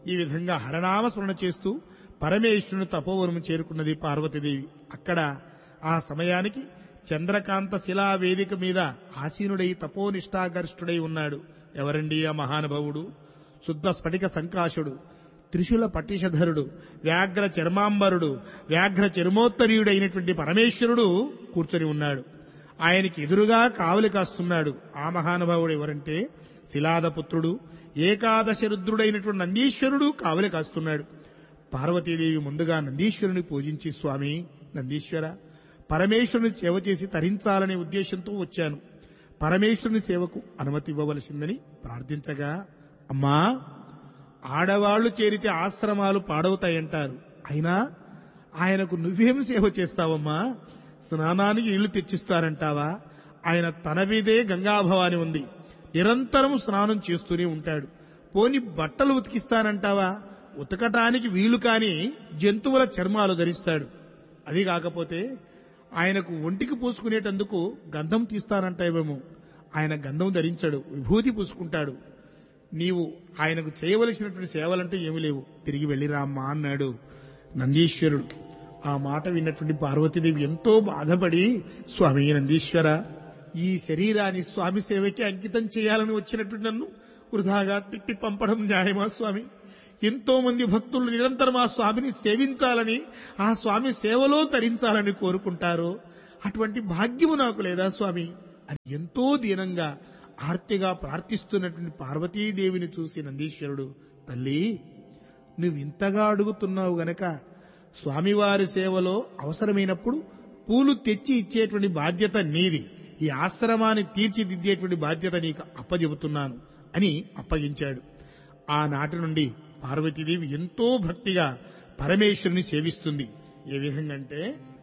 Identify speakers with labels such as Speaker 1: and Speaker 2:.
Speaker 1: ఈ విధంగా హరనామస్మరణ చేస్తూ పరమేశ్వరుని తపోవనము చేరుకున్నది పార్వతీదేవి. అక్కడ ఆ సమయానికి చంద్రకాంత శిలా వేదిక మీద ఆసీనుడై తపోనిష్టాగరిష్ఠుడై ఉన్నాడు. ఎవరండి ఆ మహానుభావుడు? శుద్ధ స్ఫటిక సంకాశుడు, త్రిశూల పట్టిషధరుడు, వ్యాఘ్ర చర్మాంబరుడు, వ్యాఘ్ర చర్మోత్తరీయుడైనటువంటి పరమేశ్వరుడు కూర్చొని ఉన్నాడు. ఆయనకి ఎదురుగా కావలి కాస్తున్నాడు. ఆ మహానుభావుడు ఎవరంటే శిలాదపుత్రుడు, ఏకాదశ రుద్రుడైనటువంటి నందీశ్వరుడు కావలి కాస్తున్నాడు. పార్వతీదేవి ముందుగా నందీశ్వరుని పూజించి, స్వామి నందీశ్వర, పరమేశ్వరుని సేవ చేసి తరించాలనే ఉద్దేశంతో వచ్చాను. పరమేశ్వరుని సేవకు అనుమతి ఇవ్వవలసిందని ప్రార్థించగా, అమ్మా, ఆడవాళ్లు చేరితే ఆశ్రమాలు పాడవుతాయంటారు. అయినా ఆయనకు నువ్వేం సేవ చేస్తావమ్మా? స్నానానికి నీళ్లు తెచ్చిస్తారంటావా? ఆయన తన మీదే గంగాభవాని ఉంది, నిరంతరం స్నానం చేస్తూనే ఉంటాడు. పోని బట్టలు ఉతికిస్తానంటావా? ఉతకటానికి వీలు కాని జంతువుల చర్మాలు ధరిస్తాడు. అది కాకపోతే ఆయనకు ఒంటికి పూసుకునేటందుకు గంధం తీస్తానంటావేమో. ఆయన గంధం ధరించాడు, విభూతి పూసుకుంటాడు. నీవు ఆయనకు చేయవలసినటువంటి సేవలంటూ ఏమీ లేవు, తిరిగి వెళ్ళిరామ్మా అన్నాడు నందీశ్వరుడు. ఆ మాట విన్నటువంటి పార్వతీదేవి ఎంతో బాధపడి, స్వామి నందీశ్వర, ఈ శరీరాన్ని స్వామి సేవకి అంకితం చేయాలని వచ్చినటువంటి నన్ను వృధాగా తిప్పి పంపడం న్యాయమా స్వామి? ఎంతో మంది భక్తులు నిరంతరం ఆ స్వామిని సేవించాలని, ఆ స్వామి సేవలో తరించాలని కోరుకుంటారు. అటువంటి భాగ్యము నాకు లేదా స్వామి అని ఎంతో దీనంగా ఆర్తిగా ప్రార్థిస్తున్నటువంటి పార్వతీదేవిని చూసి నందీశ్వరుడు, తల్లి, నువ్వింతగా అడుగుతున్నావు గనక స్వామివారి సేవలో అవసరమైనప్పుడు పూలు తెచ్చి ఇచ్చేటువంటి బాధ్యత నీది, ఈ ఆశ్రమాన్ని తీర్చిదిద్దేటువంటి బాధ్యత నీకు అప్పజెబుతున్నాను అని అప్పగించాడు. ఆనాటి నుండి పార్వతీదేవి ఎంతో భక్తిగా పరమేశ్వరుని సేవిస్తుంది. ఏ విధంగా అంటే